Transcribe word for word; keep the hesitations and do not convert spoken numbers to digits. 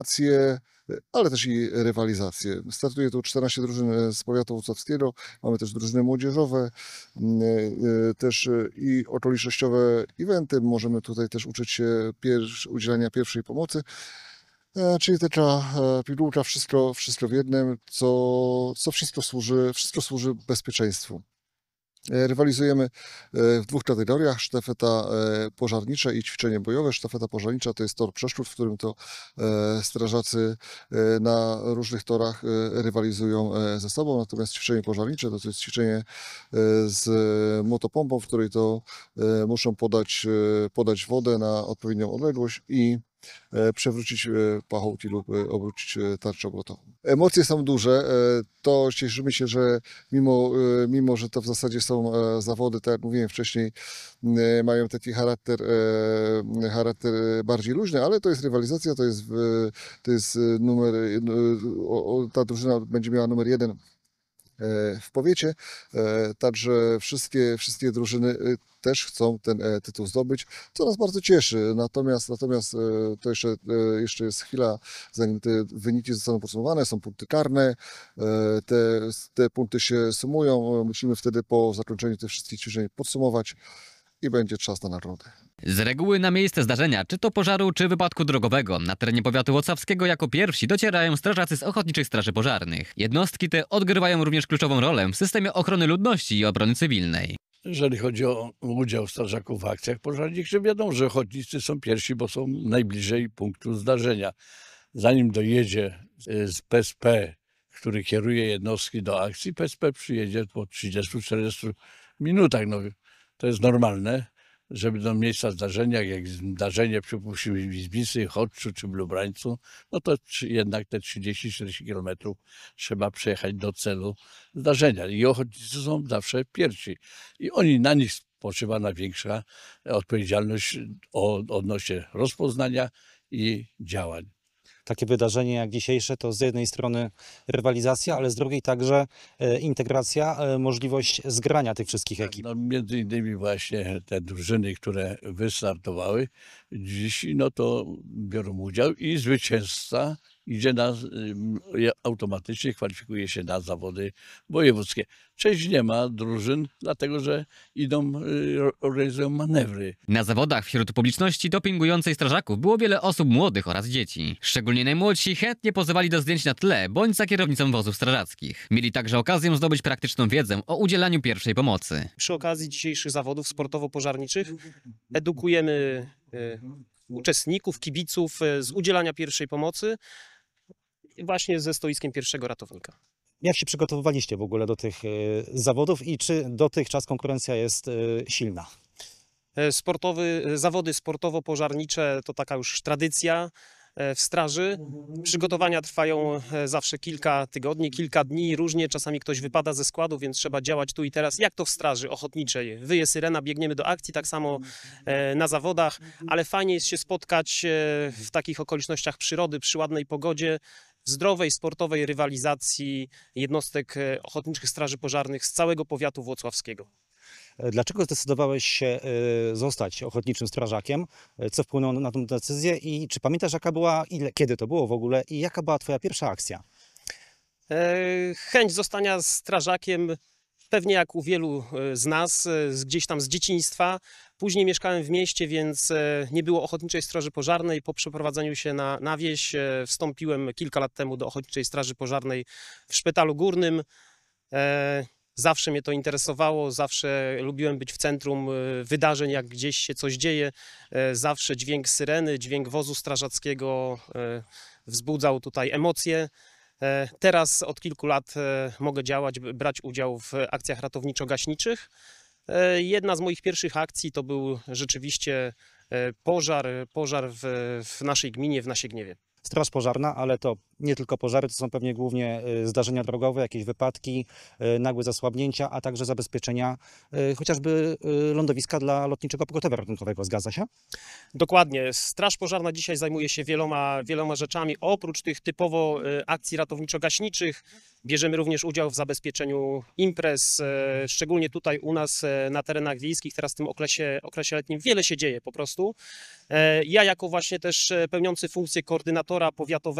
akcje, ale też i rywalizacje. Startuje tu czternaście drużyn z powiatu włocławskiego, mamy też drużyny młodzieżowe, też i okolicznościowe eventy. Możemy tutaj też uczyć się pierwsz, udzielania pierwszej pomocy. Czyli tecza, pigułka, wszystko, wszystko w jednym, co, co wszystko służy, wszystko służy bezpieczeństwu. Rywalizujemy w dwóch kategoriach, sztafeta pożarnicza i ćwiczenie bojowe. Sztafeta pożarnicza to jest tor przeszkód, w którym to strażacy na różnych torach rywalizują ze sobą, natomiast ćwiczenie pożarnicze to, to jest ćwiczenie z motopompą, w której to muszą podać, podać wodę na odpowiednią odległość i przewrócić pachołki lub obrócić tarczę obrotową. Emocje są duże, to cieszymy się, że mimo, mimo, że to w zasadzie są zawody, tak jak mówiłem wcześniej, mają taki charakter, charakter bardziej luźny, ale to jest rywalizacja, to jest, to jest numer, ta drużyna będzie miała numer jeden w powiecie, także wszystkie, wszystkie drużyny też chcą ten tytuł zdobyć, co nas bardzo cieszy. Natomiast, natomiast to jeszcze, jeszcze jest chwila, zanim te wyniki zostaną podsumowane, są punkty karne, te, te punkty się sumują, musimy wtedy po zakończeniu tych wszystkich ćwiczeń podsumować i będzie czas na nagrodę. Z reguły na miejsce zdarzenia, czy to pożaru, czy wypadku drogowego, na terenie powiatu włocławskiego jako pierwsi docierają strażacy z Ochotniczych Straży Pożarnych. Jednostki te odgrywają również kluczową rolę w systemie ochrony ludności i obrony cywilnej. Jeżeli chodzi o udział strażaków w akcjach pożarniczych, wiadomo, że ochotnicy są pierwsi, bo są najbliżej punktu zdarzenia. Zanim dojedzie z P S P, który kieruje jednostki do akcji, P S P przyjedzie po trzydziestu czterdziestu minutach. No, to jest normalne, żeby do miejsca zdarzenia, jak zdarzenie przypuśćmy w Izbicy, Chodczu czy w Lubrańcu, no to jednak te trzydzieści czterdzieści kilometrów trzeba przejechać do celu zdarzenia. I ochotnicy są zawsze pierwsi. I oni, na nich spoczywa największa odpowiedzialność odnośnie rozpoznania i działań. Takie wydarzenie jak dzisiejsze to z jednej strony rywalizacja, ale z drugiej także integracja, możliwość zgrania tych wszystkich ekip. No, między innymi właśnie te drużyny, które wystartowały dziś, no to biorą udział i zwycięzca idzie na, automatycznie kwalifikuje się na zawody wojewódzkie. Część nie ma drużyn, dlatego że idą, organizują manewry. Na zawodach wśród publiczności dopingującej strażaków było wiele osób młodych oraz dzieci. Szczególnie najmłodsi chętnie pozywali do zdjęć na tle bądź za kierownicą wozów strażackich. Mieli także okazję zdobyć praktyczną wiedzę o udzielaniu pierwszej pomocy. Przy okazji dzisiejszych zawodów sportowo-pożarniczych edukujemy uczestników, kibiców z udzielania pierwszej pomocy właśnie ze stoiskiem pierwszego ratownika. Jak się przygotowywaliście w ogóle do tych zawodów i czy dotychczas konkurencja jest silna? Sportowy, zawody sportowo-pożarnicze to taka już tradycja w straży. Przygotowania trwają zawsze kilka tygodni, kilka dni, różnie. Czasami ktoś wypada ze składu, więc trzeba działać tu i teraz. Jak to w straży ochotniczej? Wyje syrena, biegniemy do akcji, tak samo na zawodach, ale fajnie jest się spotkać w takich okolicznościach przyrody, przy ładnej pogodzie, w zdrowej, sportowej rywalizacji jednostek Ochotniczych Straży Pożarnych z całego powiatu włocławskiego. Dlaczego zdecydowałeś się zostać ochotniczym strażakiem? Co wpłynęło na tę decyzję i czy pamiętasz, jaka była, ile, kiedy to było w ogóle i jaka była twoja pierwsza akcja? Chęć zostania strażakiem, pewnie jak u wielu z nas, gdzieś tam z dzieciństwa. Później mieszkałem w mieście, więc nie było Ochotniczej Straży Pożarnej. Po przeprowadzeniu się na, na wieś wstąpiłem kilka lat temu do Ochotniczej Straży Pożarnej w Szpitalu Górnym. Zawsze mnie to interesowało, zawsze lubiłem być w centrum wydarzeń, jak gdzieś się coś dzieje. Zawsze dźwięk syreny, dźwięk wozu strażackiego wzbudzał tutaj emocje. Teraz od kilku lat mogę działać, brać udział w akcjach ratowniczo-gaśniczych. Jedna z moich pierwszych akcji to był rzeczywiście pożar, pożar w, w naszej gminie, w Nasiegniewie. Straż pożarna, ale to nie tylko pożary, to są pewnie głównie y, zdarzenia drogowe, jakieś wypadki, y, nagłe zasłabnięcia, a także zabezpieczenia y, chociażby y, lądowiska dla lotniczego pogotowia ratunkowego. Zgadza się? Dokładnie. Straż Pożarna dzisiaj zajmuje się wieloma, wieloma rzeczami. Oprócz tych typowo e, akcji ratowniczo-gaśniczych bierzemy również udział w zabezpieczeniu imprez, e, szczególnie tutaj u nas e, na terenach wiejskich. Teraz w tym okresie, okresie letnim wiele się dzieje po prostu. E, Ja jako właśnie też e, pełniący funkcję koordynatora powiatowego